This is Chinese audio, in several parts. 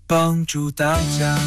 帮助大家。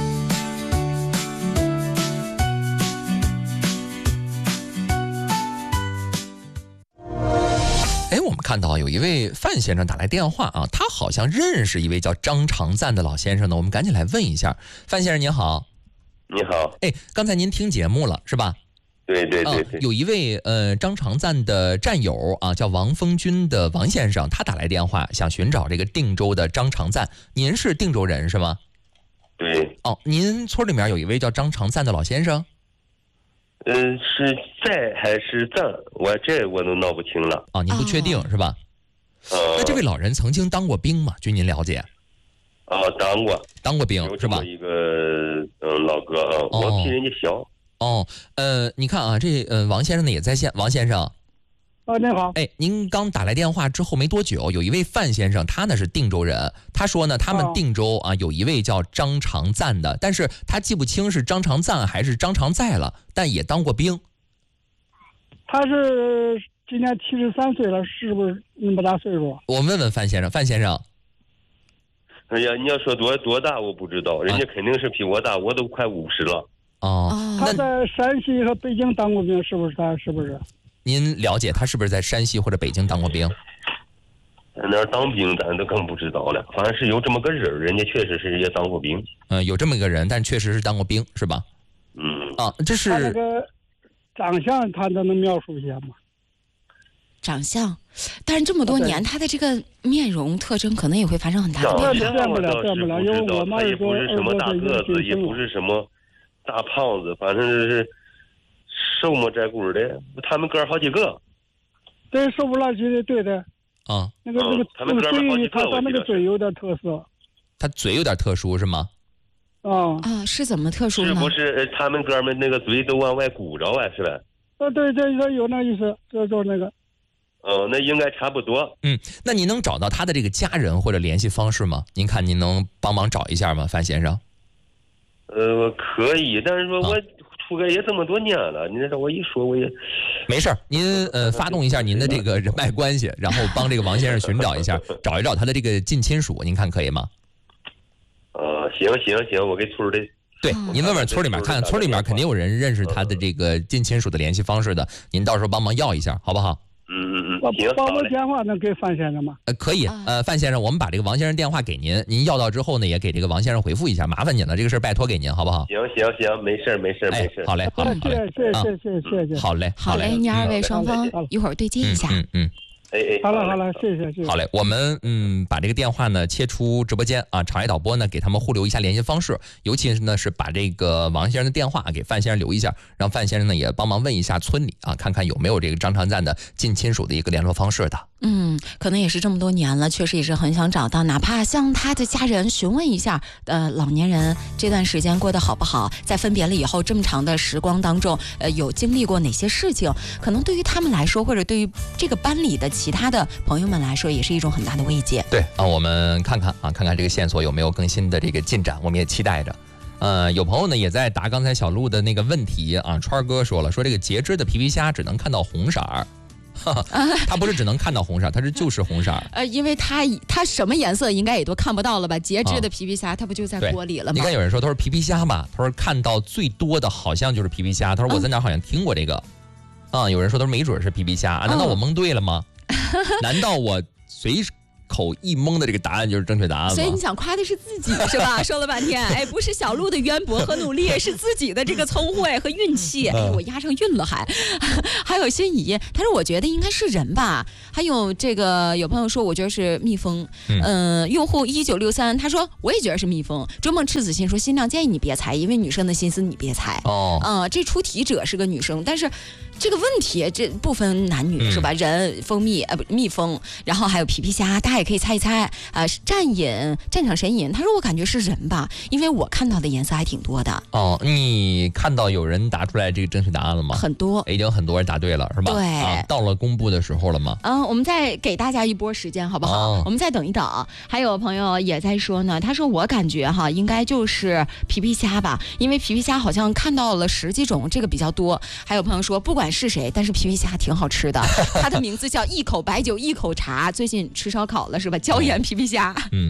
哎，我们看到有一位范先生打来电话啊，他好像认识一位叫张长赞的老先生呢，我们赶紧来问一下。范先生您好。 你好。 哎，刚才您听节目了是吧？ 对对对对。 有一位张长赞的战友啊，叫王峰军的王先生，他打来电话想寻找这个定州的张长赞。您是定州人是吗？ 对。 哦，您村里面有一位叫张长赞的老先生？ 是在还是赞？我都闹不清了。 啊，您不确定是吧？那这位老人曾经当过兵吗？据您了解？ 当过兵是吧？ 有一个老哥啊，我比人家小。 你看啊，这王先生呢也在线。王先生， 您好。 哎，您刚打来电话之后没多久，有一位范先生，他呢是定州人，他说呢他们定州啊有一位叫张长赞的，但是他记不清是张长赞还是张长在了，但也当过兵。 他是今年73岁了，是不是那么大岁数？ 我问问范先生，范先生。 哎呀，你要说多大我不知道，人家肯定是比我大，我都快50了。 他在山西和北京当过兵，是不是？他是不是？ 您了解他是不是在山西或者北京当过兵？ 那当兵咱都更不知道了，反正是有这么个人，人家确实是也当过兵。 有这么一个人，但确实是当过兵，是吧？这是他那个长相，他能描述一下吗？ 长相，但是这么多年，他的这个面容特征可能也会发生很大的变化。 变不了，因为我妈他也不是什么大个子，也不是什么大胖子，反正是瘦么窄骨的。他们哥好几个。 对，瘦不拉几的，对的。那个嘴，他那个嘴有点特色。 他嘴有点特殊是吗？ 是怎么特殊呢？ 是不是他们哥们那个嘴都往外鼓着啊？是吧？ 对，有那意思，就是那个。 那应该差不多。 那您能找到他的这个家人或者联系方式吗？您看您能帮忙找一下吗，范先生？ 可以，但是说我出个也这么多年了，你这我一说我也没事儿。您发动一下您的这个人脉关系，然后帮这个王先生寻找一下，找一找他的这个近亲属，您看可以吗？ 行，我给村里。 对，您问问村里面，看看村里面肯定有人认识他的这个近亲属的联系方式的，您到时候帮忙要一下，好不好？ 行。 帮我电话能给范先生吗？ 可以。范先生，我们把这个王先生电话给您，您要到之后呢，也给这个王先生回复一下，麻烦您了，这个事儿拜托给您，好不好？ 行，没事。 好嘞。 谢谢。 好嘞， 您二位双方一会儿对接一下。 好了，谢谢。 好嘞，我们把这个电话呢切出直播间啊，场外导播呢给他们互留一下联系方式，尤其是呢是把这个王先生的电话给范先生留一下，让范先生呢也帮忙问一下村里啊，看看有没有这个张长赞的近亲属的一个联络方式的。 可能也是这么多年了，确实也是很想找到，哪怕向他的家人询问一下，老年人这段时间过得好不好，在分别了以后这么长的时光当中，有经历过哪些事情，可能对于他们来说，或者对于这个班里的其他的朋友们来说，也是一种很大的慰藉。 对啊，我们看看这个线索有没有更新的这个进展，我们也期待着。有朋友呢也在答刚才小鹿的那个问题啊，川哥说了，说这个节肢的皮皮虾只能看到红色儿。它不是只能看到红色，它就是红色。 因为它什么颜色应该也都看不到了吧？节制的皮皮虾，它不就在锅里了吗？ 你看有人说他说皮皮虾吧，他说看到最多的好像就是皮皮虾。他说我在哪好像听过这个。有人说他说没准是皮皮虾，难道我蒙对了吗？难道我随口一蒙的这个答案就是正确答案吗？ 所以你想夸的是自己是吧？说了半天，不是小鹿的渊博和努力，是自己的这个聪慧和运气。我押上韵了还有心仪，他说我觉得应该是人吧。还有这个有朋友说我觉得是蜜蜂。用户1963他说我也觉得是蜜蜂。追梦赤子心说新亮建议你别猜，因为女生的心思你别猜。这出题者是个女生，但是这个问题这不分男女是吧？人、蜂蜜蜜蜂，然后还有皮皮虾，大家也可以猜一猜战场神隐。他说我感觉是人吧，因为我看到的颜色还挺多的。 你看到有人答出来这个正确答案了吗？ 很多， 已经很多人答对了是吧？ 对， 到了公布的时候了吗？ 我们再给大家一波时间好不好？我们再等一等。还有朋友也在说呢，他说我感觉应该就是皮皮虾吧，因为皮皮虾好像看到了10几种，这个比较多。还有朋友说不管是谁，但是皮皮虾挺好吃的，它的名字叫一口白酒一口茶。最近吃烧烤了是吧？椒盐皮皮虾。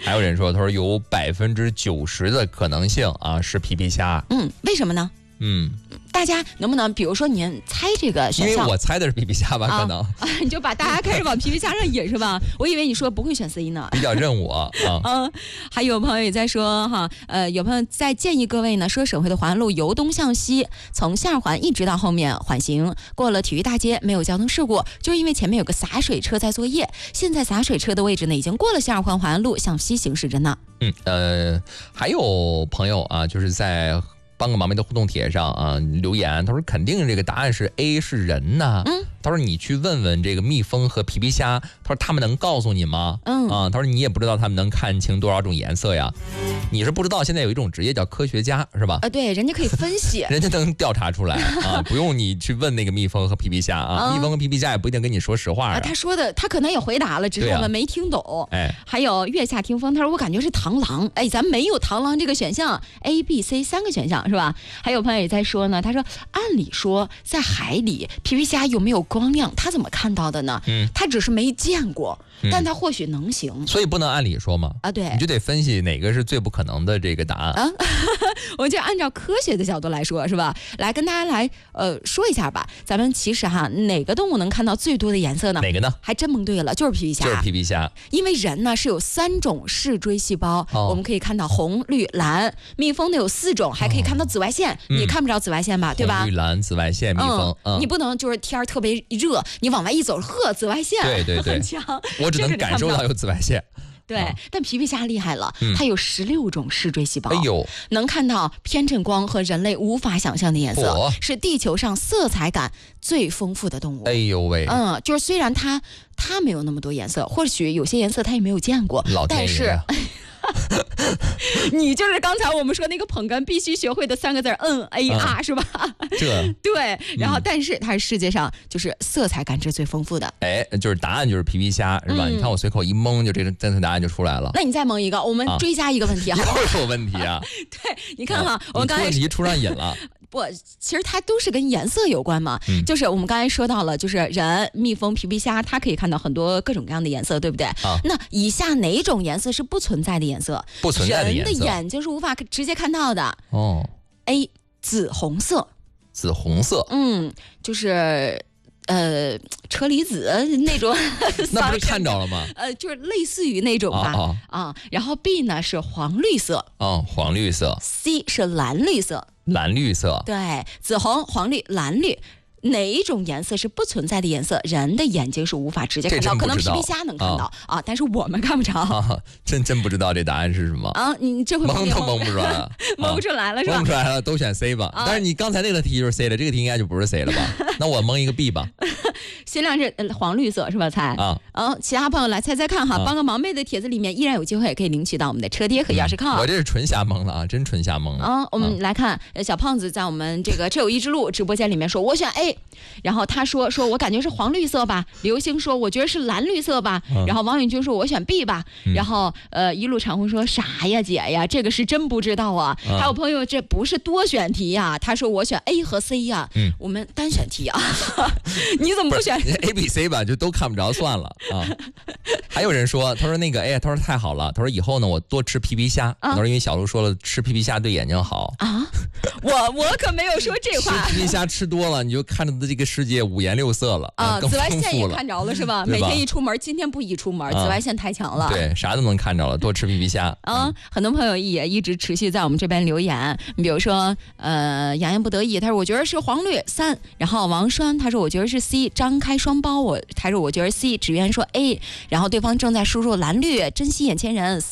还有人说，他说有90%的可能性啊是皮皮虾。 为什么呢？大家能不能，比如说您猜这个选项？ 因为我猜的是皮皮虾吧，可能你就把大家开始往皮皮虾上引是吧？我以为你说不会选 C 呢， 比较认我啊。 还有朋友也在说哈，有朋友在建议各位呢，说省会的环路由东向西，从下环一直到后面缓行，过了体育大街没有交通事故，就是因为前面有个洒水车在作业。现在洒水车的位置呢，已经过了下环环路向西行驶着呢。 还有朋友啊，就是在帮个忙妹的互动帖上啊留言，他说肯定这个答案是 A 是人呢。他说你去问问这个蜜蜂和皮皮虾，他说他们能告诉你吗？他说你也不知道他们能看清多少种颜色呀。你是不知道现在有一种职业叫科学家是吧？ 对，人家可以分析， 人家能调查出来啊，不用你去问那个蜜蜂和皮皮虾啊。蜜蜂和皮皮虾也不一定跟你说实话他说的他可能也回答了，只是我们没听懂。还有月下听风，他说我感觉是螳螂。咱没有螳螂这个选项 ，A、B、C 3个选项是吧？还有朋友也在说呢，他说按理说在海里皮皮虾有没有光亮，他怎么看到的呢？他只是没见过，但他或许能行， 所以不能按理说嘛。 对， 你就得分析哪个是最不可能的这个答案我就按照科学的角度来说，是吧？来跟大家来说一下吧。咱们其实哪个动物能看到最多的颜色呢？ 哪个呢？ 还真蒙对了，就是皮皮虾。 就是皮皮虾。因为人呢是有3种视锥细胞，我们可以看到红、绿、蓝。蜜蜂呢有4种，还可以看到紫外线。你看不着紫外线吧？对吧？ 红、绿、蓝、紫外线，蜜蜂。 你不能就是天特别热，你往外一走，紫外线对很强。 我只能感受到有紫外线。 对，但皮皮虾厉害了，它有16种视锥细胞，能看到偏振光和人类无法想象的颜色，是地球上色彩感最丰富的动物。就是虽然它没有那么多颜色，或许有些颜色它也没有见过，但是你就是刚才我们说那个捧哏必须学会的3个字NAR 是吧？对，然后但是它是世界上就是色彩感知最丰富的。 就是答案就是皮皮虾是吧？你看我随口一蒙，就这个正确答案就出来了。 那你再蒙一个，我们追加一个问题好不好？ 又有问题啊？ 对，你看我们刚才问题出上瘾了。 不，其实它都是跟颜色有关嘛。就是我们刚才说到了，就是人、蜜蜂、皮皮虾，它可以看到很多各种各样的颜色，对不对？那以下哪种颜色是不存在的颜色？ 不存在的颜色， 人的眼睛是无法直接看到的。A 紫红色。紫红色。就是车厘子那种那不是看着了吗？ 就是类似于那种吧。然后 B 呢是黄绿色。 黄绿色。 C 是蓝绿色。 蓝绿色。 对，紫红、黄绿、蓝绿。哪一种颜色是不存在的颜色？人的眼睛是无法直接看到，可能皮皮虾能看到但是我们看不着。 真不知道这答案是什么你这回蒙都蒙不出来了， 蒙不出来了是吧？ 蒙不出来了，都选 C 吧。但是你刚才那个题就是 C 了，这个题应该就不是 C 了吧？那我蒙一个 B 吧。 限量是黄绿色是吧？猜其他朋友来猜猜看哈，帮个忙妹的帖子里面依然有机会可以领取到我们的车贴和钥匙扣。 我这是纯瞎蒙了啊，真纯瞎蒙了。 我们来看小胖子在我们这个车友一之路直播间里面说，我选 A。然后他说我感觉是黄绿色吧。刘星说我觉得是蓝绿色吧。然后王允军说我选 B 吧。然后一路长虹说啥呀姐呀，这个是真不知道啊。还有朋友这不是多选题呀，他说我选 A 和 C 呀。我们单选题啊。你怎么不选 A、B、C 吧？就都看不着算了啊。还有人说，他说那个他说太好了，他说以后呢我多吃皮皮虾。他说因为小鹿说了吃皮皮虾对眼睛好啊。我可没有说这话。 吃皮皮虾吃多了，你就看着这个世界五颜六色了紫外线也看着了是吧？每天一出门，今天不宜出门，紫外线太强了。 对，啥都能看着了，多吃皮皮虾。 很多朋友也一直持续在我们这边留言，比如说洋洋不得意，他说我觉得是黄绿3，然后王栓他说我觉得是 C， 张开双包他说我觉得 C， 只愿说 A， 然后对方正在输入蓝绿，珍惜眼前人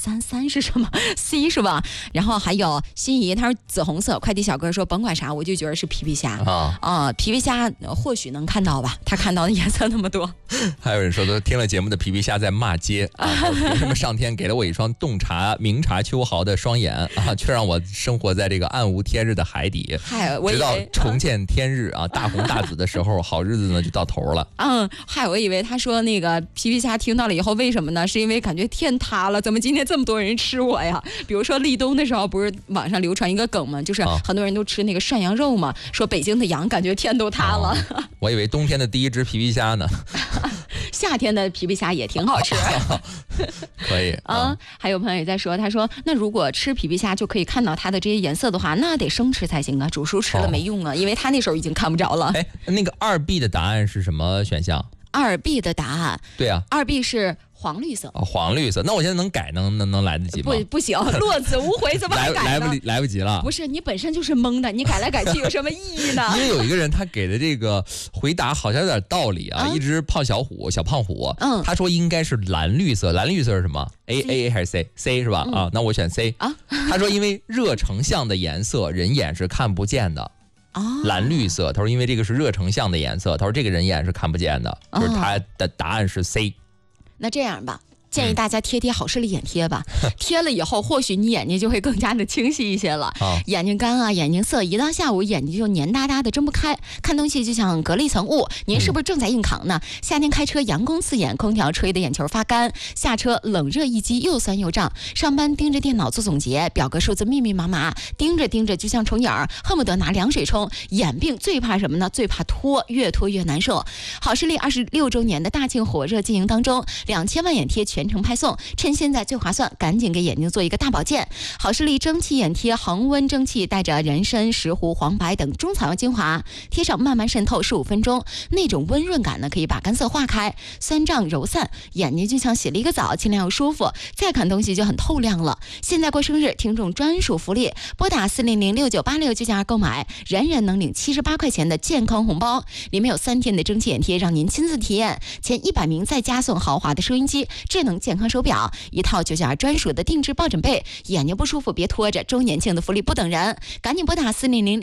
3是什么 C 是吧？然后还有心仪他说紫红色，快递小哥说甭管啥我就觉得是皮皮虾皮皮虾或许能看到吧，他看到的颜色那么多。 还有人说都听了节目的皮皮虾在骂街凭什么上天给了我一双洞察明察秋毫的双眼却让我生活在这个暗无天日的海底，直到重见天日大红大紫的时候好日子呢就到头了。 我以为他说那个皮皮虾听到了以后为什么呢？是因为感觉天塌了，怎么今天这么多人吃我呀？比如说立冬的时候不是网上流传一个梗吗？就是很多人都吃那个涮羊肉嘛，说北京的羊感觉天都塌了。 我以为冬天的第一只皮皮虾呢。 夏天的皮皮虾也挺好吃。 可以啊。还有朋友也在说，他说那如果吃皮皮虾就可以看到它的这些颜色的话，那得生吃才行啊，煮熟吃了没用啊，因为他那时候已经看不着了。 哎，那个2B 的答案是什么选项 ？2B 的答案， 对啊 ，2B 是黄绿色。 黄绿色，那我现在能改，能来得及吗？ 不行，落子无悔，怎么还改呢？ 来不及了。 不是，你本身就是懵的，你改来改去有什么意义呢？ 因为有一个人他给的这个回答好像有点道理啊，一只小胖虎，他说应该是蓝绿色，蓝绿色是什么 ？A 还是 C 是吧？啊，那我选 C 啊。他说因为热成像的颜色人眼是看不见的。蓝绿色，他说因为这个是热成像的颜色，他说这个人眼是看不见的，就是他的答案是 C。 那这样吧，建议大家贴好视力眼贴吧，贴了以后或许你眼睛就会更加的清晰一些了。眼睛干啊，眼睛涩，一到下午眼睛就黏哒哒的睁不开，看东西就像隔了一层雾。您是不是正在硬扛呢？夏天开车阳光刺眼，空调吹得眼球发干，下车冷热一激，又酸又胀。上班盯着电脑做总结，表格数字密密麻麻，盯着就像虫眼儿，恨不得拿凉水冲。眼病最怕什么呢？最怕拖，越拖越难受。好视力26周年的大庆火热经营当中，2000万眼贴全程派送，趁现在最划算，赶紧给眼睛做一个大保健。好视力蒸汽眼贴恒温蒸汽，带着人参、石斛、黄白等中草药精华，贴上慢慢渗透15分钟，那种温润感呢，可以把干涩化开，酸胀揉散，眼睛就像洗了一个澡，清凉又舒服，再看东西就很透亮了。现在过生日，听众专属福利，拨打4006986购买，人人能领78块钱的健康红包，里面有3天的蒸汽眼贴，让您亲自体验，前100名再加送豪华的收音机、智能健康手表，一套992专属的定制抱枕被。眼睛不舒服别拖着，周年庆的福利不等人，赶紧拨打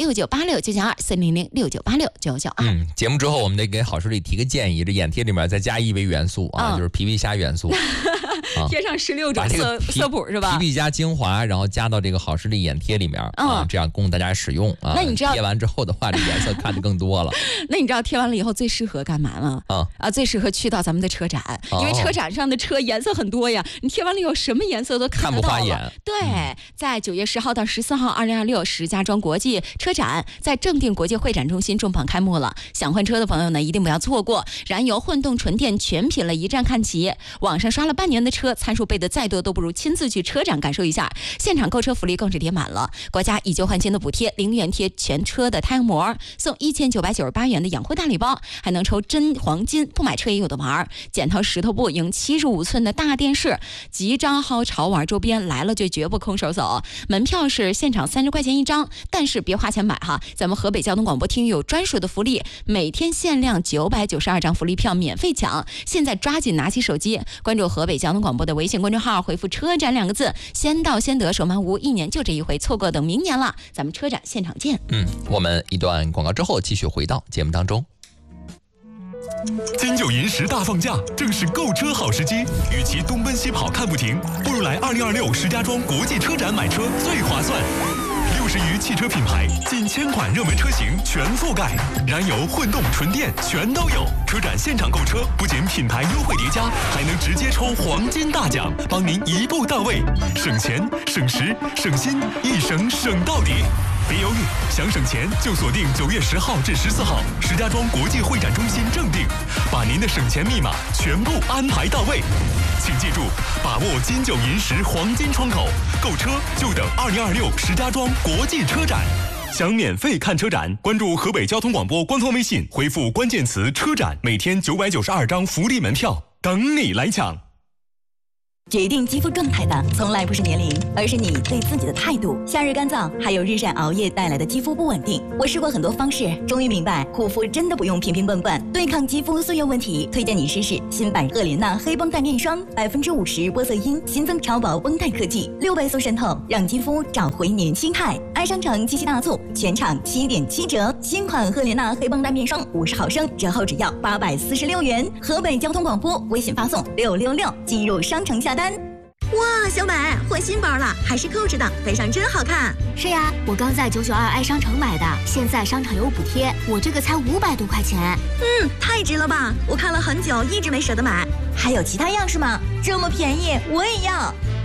400698699240069869992。 节目之后我们得给好视力提个建议，这眼贴里面再加一维元素啊，就是皮皮虾元素。 贴上16种色谱是吧？ 皮皮虾精华，然后加到这个好视力眼贴里面啊，这样供大家使用啊。 那你知道贴完之后的话，这颜色看得更多了。 那你知道贴完了以后最适合干嘛吗？最适合去到咱们的车展，因为车展上的车颜色很多呀，你贴完了以后什么颜色都看得到了。 看不花眼。 对，在9月10号到14号，2026石家庄国际车展在正定国际会展中心重磅开幕了。想换车的朋友呢，一定不要错过，燃油、混动、纯电全品了，一站看齐。网上刷了半年的车，参数背的再多都不如亲自去车展感受一下。现场购车福利更是叠满了，国家以旧换新的补贴，0元贴全车的胎膜膜，送1998元的养护大礼包，还能抽真黄金，不买车也有的玩。检淘石头布赢75寸的大电视，集章薅潮玩周边，来了就绝不空手走。门票是现场30块钱一张，但是别花钱买哈，咱们河北交通广播听友专属的福利，每天限量992张福利票免费抢。现在抓紧拿起手机，关注河北交通广播的微信公众号，回复车展2个字，先到先得，手慢无，1年就这一回，错过等明年了。咱们车展现场见。 我们一段广告之后继续回到节目当中。 金九银十大放假，正是购车好时机。与其东奔西跑看不停，不如来2026石家庄国际车展买车最划算。60余汽车品牌，近1000款热门车型全覆盖，燃油、混动、纯电全都有。车展现场购车，不仅品牌优惠叠加，还能直接抽黄金大奖，帮您一步到位，省钱、省时、省心，一省省到底。别犹豫，想省钱就锁定9月10号至14号石家庄国际会展中心正定，把您的省钱密码全部安排到位。请记住，把握金九银十黄金窗口，购车就等2026石家庄国际车展。想免费看车展，关注河北交通广播官方微信，回复关键词车展，每天992张福利门票等你来抢。 决定肌肤状态的从来不是年龄，而是你对自己的态度。夏日干燥，还有日晒熬夜带来的肌肤不稳定。我试过很多方式，终于明白护肤真的不用瓶瓶罐罐。对抗肌肤岁月问题，推荐你试试新版赫莲娜黑绷带面霜，50%玻色因，新增超薄绷带科技，6倍速渗透，让肌肤找回年轻态。爱商城七夕大促，全场7.7折，新款赫莲娜黑绷带面霜50毫升，折后只要846元。河北交通广播微信发送666，进入商城下单。 哇，小美换新包了，还是Coach的，背上真好看。 是呀，我刚在992爱商城买的，现在商场有补贴，我这个才500多块钱。 太值了吧！我看了很久，一直没舍得买。 还有其他样式吗？这么便宜，我也要。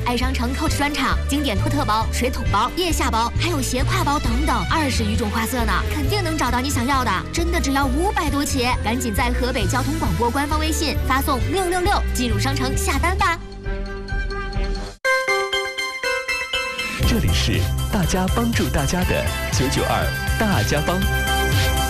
爱商城 Coach 专场，经典托特包、水桶包、腋下包，还有斜挎包等等，20余种花色呢，肯定能找到你想要的。真的只要500多起，赶紧在河北交通广播官方微信发送666进入商城下单吧。 这里是大家帮助大家的992大家帮。